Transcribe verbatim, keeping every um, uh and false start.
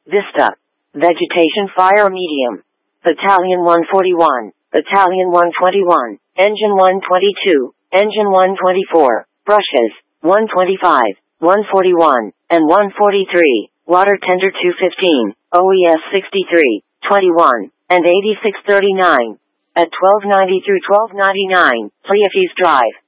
Vista. Vegetation fire medium. Battalion one forty-one, Battalion one twenty-one, Engine one twenty-two, Engine one twenty-four, Brushes, one twenty-five, one forty-one, and one forty-three, Water Tender two fifteen, O E S sixty-three, twenty-one, and eighty-six thirty-nine. At twelve ninety through twelve ninety-nine, Cleofes Drive.